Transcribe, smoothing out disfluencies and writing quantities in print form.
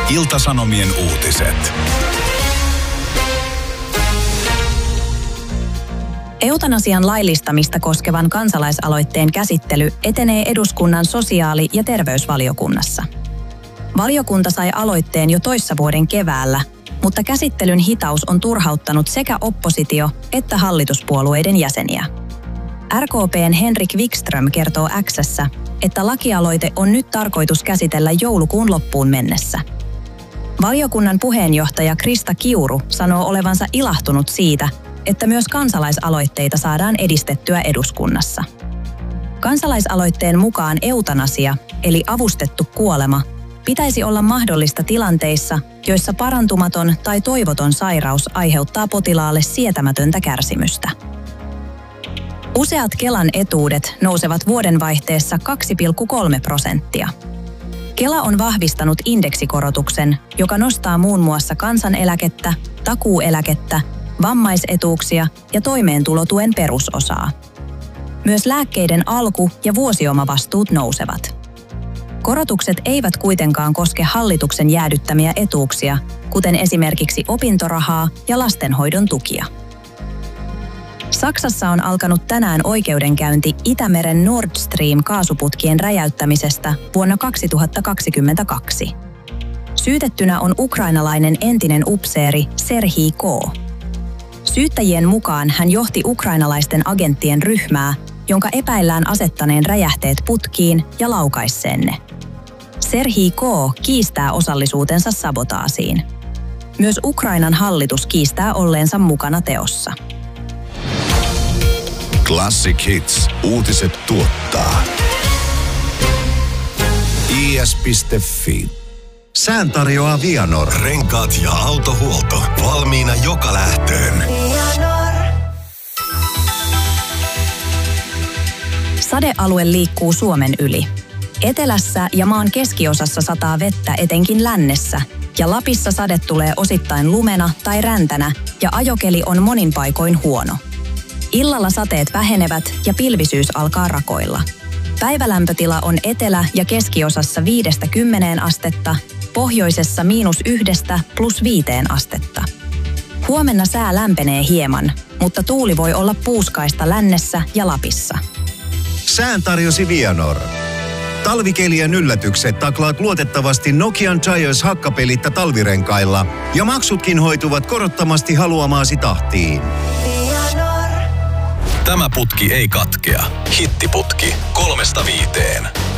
Ilta-Sanomien uutiset. Eutanasian laillistamista koskevan kansalaisaloitteen käsittely etenee eduskunnan sosiaali- ja terveysvaliokunnassa. Valiokunta sai aloitteen jo toissa vuoden keväällä, mutta käsittelyn hitaus on turhauttanut sekä oppositio- että hallituspuolueiden jäseniä. RKP:n Henrik Wikström kertoo X:ssä, että lakialoite on nyt tarkoitus käsitellä joulukuun loppuun mennessä. Valiokunnan puheenjohtaja Krista Kiuru sanoo olevansa ilahtunut siitä, että myös kansalaisaloitteita saadaan edistettyä eduskunnassa. Kansalaisaloitteen mukaan eutanasia, eli avustettu kuolema, pitäisi olla mahdollista tilanteissa, joissa parantumaton tai toivoton sairaus aiheuttaa potilaalle sietämätöntä kärsimystä. Useat Kelan etuudet nousevat vuodenvaihteessa 2,3%. Kela on vahvistanut indeksikorotuksen, joka nostaa muun muassa kansaneläkettä, takuueläkettä, vammaisetuuksia ja toimeentulotuen perusosaa. Myös lääkkeiden alku- ja vuosiomavastuut nousevat. Korotukset eivät kuitenkaan koske hallituksen jäädyttämiä etuuksia, kuten esimerkiksi opintorahaa ja lastenhoidon tukia. Saksassa on alkanut tänään oikeudenkäynti Itämeren Nord Stream-kaasuputkien räjäyttämisestä vuonna 2022. Syytettynä on ukrainalainen entinen upseeri Serhii K. Syyttäjien mukaan hän johti ukrainalaisten agenttien ryhmää, jonka epäillään asettaneen räjähteet putkiin ja laukaisseen ne. Serhii K. kiistää osallisuutensa sabotaasiin. Myös Ukrainan hallitus kiistää olleensa mukana teossa. Classic Hits. Uutiset tuottaa is.fi. Sään tarjoaa Vianor. Renkaat ja autohuolto. Valmiina joka lähtöön. Sadealue liikkuu Suomen yli. Etelässä ja maan keskiosassa sataa vettä etenkin lännessä, ja Lapissa sade tulee osittain lumena tai räntänä, ja ajokeli on monin paikoin huono. Illalla sateet vähenevät ja pilvisyys alkaa rakoilla. Päivälämpötila on etelä- ja keskiosassa 5–10 astetta, pohjoisessa -1 + 5 astetta. Huomenna sää lämpenee hieman, mutta tuuli voi olla puuskaista lännessä ja Lapissa. Sään tarjosi Vianor. Talvikelien yllätykset taklaat luotettavasti Nokian Giants hakkapelitta talvirenkailla ja maksutkin hoituvat korottomasti haluamaasi tahtiin. Tämä putki ei katkea. Hittiputki 3–5.